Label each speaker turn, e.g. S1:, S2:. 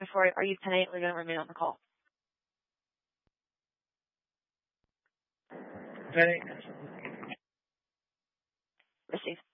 S1: before, are you 10-8 going to remain on the call?
S2: 10-8.
S1: Receive.